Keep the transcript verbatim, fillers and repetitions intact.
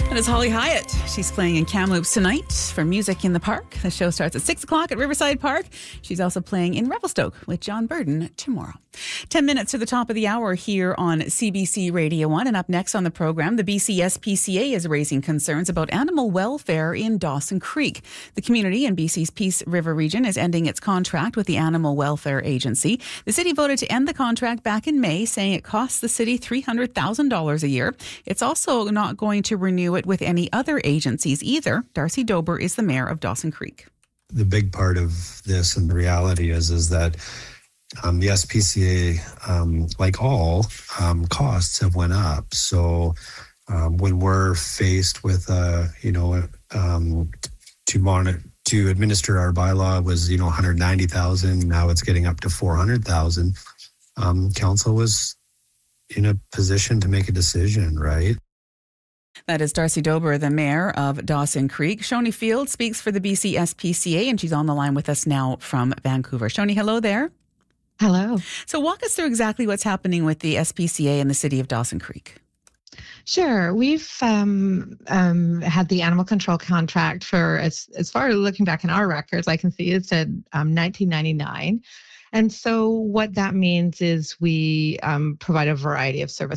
That is Holly Hyatt. She's playing in Kamloops tonight for Music in the Park. The show starts at six o'clock at Riverside Park. She's also playing in Revelstoke with John Burden tomorrow. Ten minutes to the top of the hour here on C B C Radio one. And up next on the program, the B C S P C A is raising concerns about animal welfare in Dawson Creek. The community in B C's Peace River region is ending its contract with the Animal Welfare Agency. The city voted to end the contract back in May, saying it costs the city three hundred thousand dollars a year. It's also not going to renew it with any other agencies either. Darcy Dober is the mayor of Dawson Creek. The big part of this and the reality is, is that um, the S P C A, um, like all um, costs, have went up. So um, when we're faced with, uh, you know, um, to monitor, to administer our bylaw was, you know, one hundred ninety thousand. Now it's getting up to four hundred thousand. Um, council was in a position to make a decision, right? That is Darcy Dober, the mayor of Dawson Creek. Shoni Field speaks for the B C S P C A, and she's on the line with us now from Vancouver. Shoni, hello there. Hello. So walk us through exactly what's happening with the S P C A and the city of Dawson Creek. Sure. We've um, um, had the animal control contract for, as, as far as looking back in our records, I can see it said um, nineteen ninety-nine. And so what that means is we um, provide a variety of services